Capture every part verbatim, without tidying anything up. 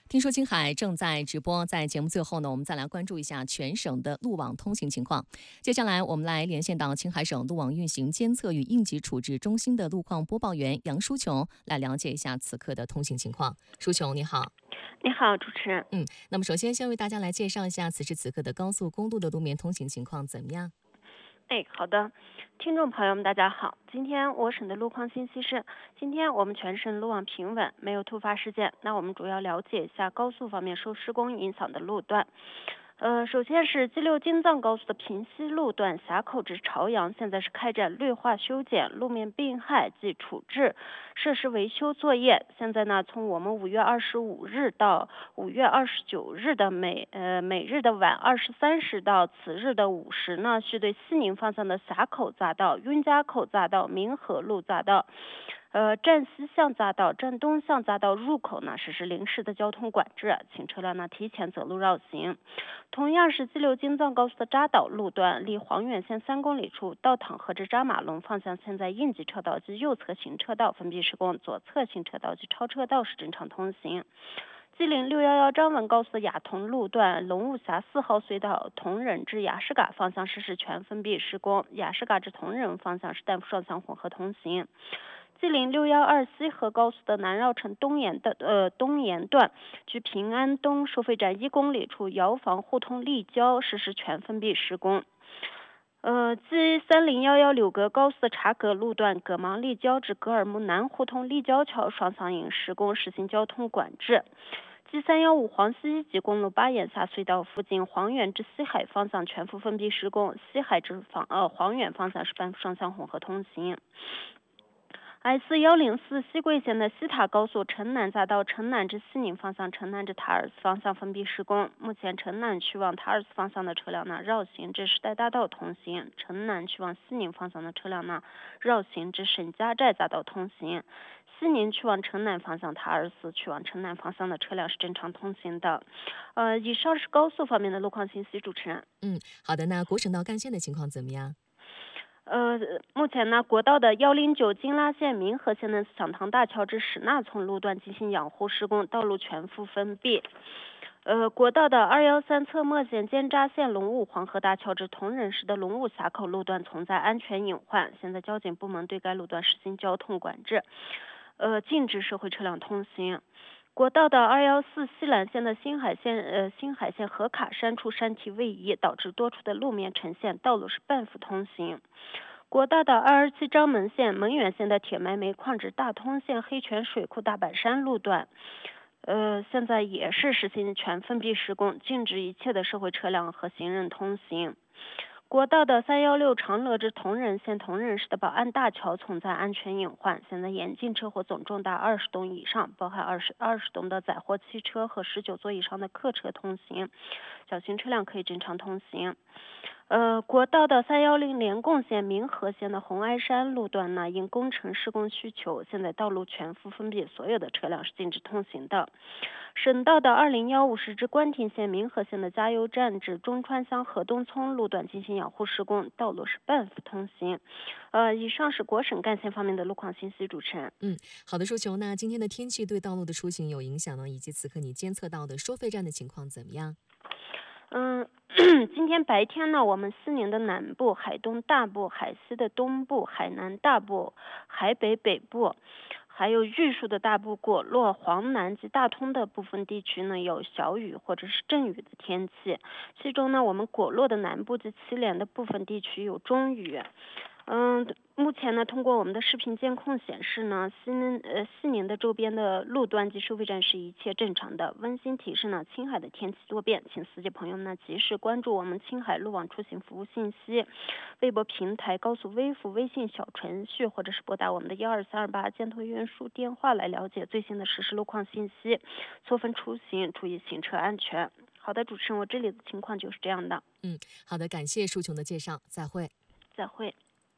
听说青海正在直播，在节目最后呢，我们再来关注一下全省的路网通行情况。接下来，我们来连线到青海省路网运行监测与应急处置中心的路况播报员杨淑琼，来了解一下此刻的通行情况。淑琼，你好。 你好，主持人。 嗯，那么首先先为大家来介绍一下此时此刻的高速公路的路面通行情况怎么样？ 哎，好的，听众朋友们，大家好。今天我省的路况信息是，今天我们全省路网平稳，没有突发事件。那我们主要了解一下高速方面受施工影响的路段。呃，首先是 G 六 京藏高速的平西路段峡口至朝阳，现在是开展绿化修剪、路面病害及处置设施维修作业。现在呢，从我们五月二十五日到五月二十九日的每呃每日的晚二十三时到此日的午时呢，是对西宁方向的峡口匝道、雍家口匝道、民河路匝道。呃，站西向匝道、站东向匝道入口呢实施临时的交通管制，请车辆呢提前择路绕行。同样是 G 六 京藏高速的扎岛路段，离黄远县三公里处到淌河至扎马龙方向，现在应急车道及右侧行车道封闭施工，左侧行车道及超车道是正常通行。吉林六一一张文高速的雅通路段，龙雾峡四号隧道铜仁至雅士嘎方向实施全封闭施工，雅士嘎至铜仁方向是单双向混合通行。吉林六一二西河高速的南绕城东沿的呃东沿段，距平安东收费站一公里处遥房互通立交实施全封闭施工。呃 G 三零一一柳格高速的察格路段，葛芒立交至格尔木南互通立交桥双向引施工，实行交通管制。G 三一五黄西一级公路巴眼峡隧道附近，黄远至西海方向全幅封闭施工，西海至方呃黄远方向是半双向混合通行。S 一零四西桂县的西塔高速城南匝道城南至西宁方向、城南至塔尔斯方向封闭施工。目前城南去往塔尔斯方向的车辆呢绕行至时代大道通行，城南去往西宁方向的车辆呢绕行至沈家寨匝道通行。西宁去往城南方向、塔尔斯去往城南方向的车辆是正常通行的。呃，以上是高速方面的路况信息，主持人。 嗯，好的。那国省道干线的情况怎么样？ 呃，目前呢，国道的一零九金拉县民和县的响堂大桥至史纳村路段进行养护施工，道路全幅封闭。呃，国道的二一三侧墨县尖扎县龙雾黄河大桥至铜仁市的龙雾峡口路段存在安全隐患，现在交警部门对该路段实行交通管制，呃，禁止社会车辆通行。国道的二一四西兰县的新海县呃新海县河卡山处山体位移，导致多处的路面呈现道路是半幅通行。国道的二二七章门县蒙远县的铁埋煤矿至大通县黑泉水库大板山路段，呃，现在也是实行全封闭施工，禁止一切的社会车辆和行人通行。国道的三一六长乐至铜仁县铜仁市的宝安大桥存在安全隐患，现在严禁车祸总重达二十吨以上，包含二十二十吨的载货汽车和十九座以上的客车通行，小型车辆可以正常通行。呃，国道的三一零连贡县民和县的红埃山路段呢，因工程施工需求，现在道路全幅封闭，所有的车辆是禁止通行的。省道的二零一五市至关亭县民和县的加油站至中川乡河东村路段进行养护施工，道路是半幅通行。呃，以上是国省干线方面的路况信息，主持人。 嗯，好的，淑琼。那今天的天气对道路的出行有影响呢？以及此刻你监测到的收费站的情况怎么样？ 嗯，今天白天呢，我们西宁的南部、海东大部、海西的东部、海南大部、海北北部，还有玉树的大部、果洛、黄南及大通的部分地区呢，有小雨或者是阵雨的天气。其中呢，我们果洛的南部及祁连的部分地区有中雨。嗯，目前呢，通过我们的视频监控显示呢，西宁呃西宁的周边的路段及收费站是一切正常的。温馨提示呢，青海的天气多变，请司机朋友们呢及时关注我们青海路网出行服务信息，微博平台、高速微服、微信小程序，或者是拨打我们的幺二三二八监督运输电话来了解最新的实时路况信息，错峰出行，注意行车安全。好的，主持人，我这里的情况就是这样的。 嗯，好的，感谢淑琼的介绍，再会。 再会。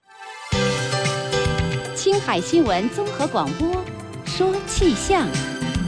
青海新闻综合广播，说气象。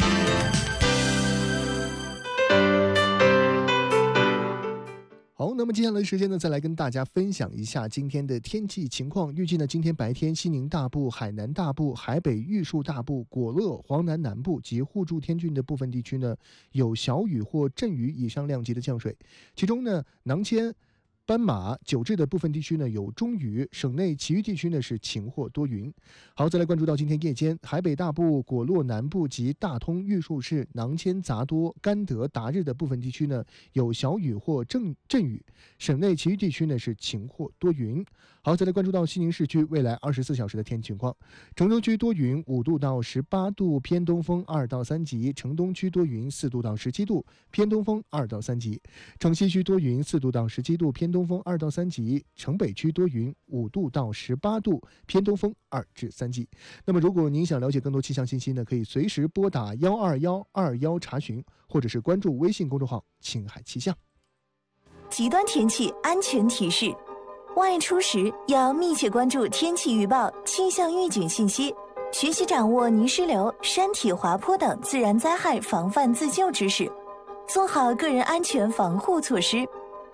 好，那么么接下来的时间呢，再来跟大家分享一下今天的天气情况。预计呢，今天白天西宁大部、海南大部、海北玉树大部、果勒、黄南南部及互助天峻的部分地区呢，有小雨或阵雨以上量级的降水。其中呢，囊谦、斑马、九治的部分地区呢有中雨，省内其余地区呢是晴或多云。好，再来关注到今天夜间，海北大部、果洛南部及大通、玉树市、囊谦、杂多、甘德、达日的部分地区呢有小雨或阵阵雨，省内其余地区呢是晴或多云。好，再来关注到西宁市区未来二十四小时的天气情况。城中区多云，五度到十八度，偏东风二到三级；城东区多云，四度到十七度，偏东风二到三级；城西区多云，四度到十七度，偏东风二到三级；城北区多云，五度到十八度，偏东风二至三级。那么，如果您想了解更多气象信息呢，可以随时拨打幺二幺二幺查询，或者是关注微信公众号“青海气象”。 极端天气安全提示。外出时要密切关注天气预报、气象预警信息，学习掌握泥石流、山体滑坡等自然灾害防范自救知识，做好个人安全防护措施。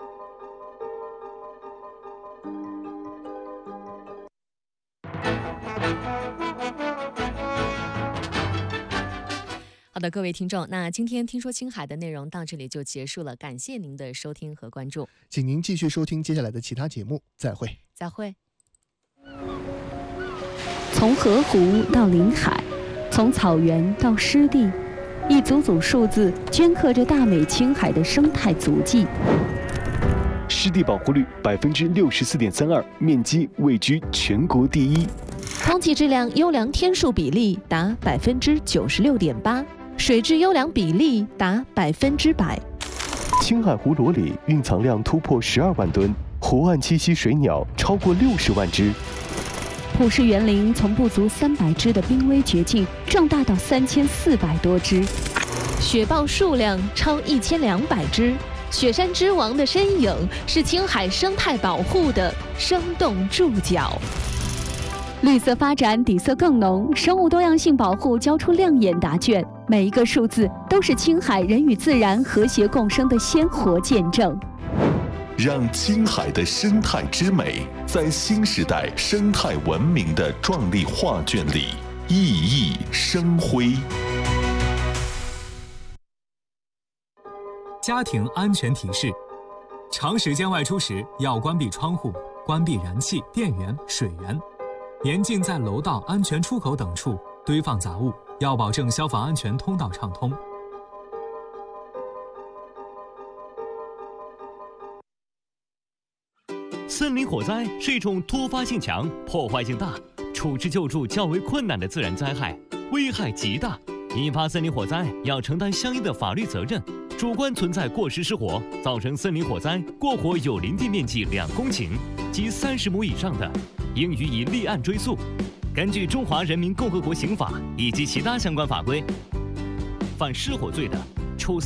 好的，各位听众，那今天听说青海的内容到这里就结束了，感谢您的收听和关注， 请您继续收听接下来的其他节目，再会。 再会。 从河湖到临海，从草原到湿地，一组组数字镌刻着大美青海的生态足迹。 湿地保护率百分之六十四点三二，面积位居全国第一。 空气质量优良天数比例达百分之九十六点八。水质优良比例达百分之百。 青海湖裸里蕴藏量突破十二万吨，湖岸栖息水鸟超过六十万只。 普氏园林从不足三百只的濒危绝境壮大到三千四百多只， 雪豹数量超一千两百只。雪山之王的身影是青海生态保护的生动注脚。 绿色发展底色更浓，生物多样性保护交出亮眼答卷，每一个数字都是青海人与自然和谐共生的鲜活见证。 让青海的生态之美在新时代生态文明的壮丽画卷里熠熠生辉。 家庭安全提示：长时间外出时要关闭窗户，关闭燃气、电源、水源。严禁在楼道、安全出口等处堆放杂物，要保证消防安全通道畅通。 森林火灾是一种突发性强、破坏性大、处置救助较为困难的自然灾害，危害极大。引发森林火灾要承担相应的法律责任。主观存在过失失火，造成森林火灾，过火有林地面积两公顷及三十亩以上的，应予以立案追诉。根据《中华人民共和国刑法》以及其他相关法规，犯失火罪的，处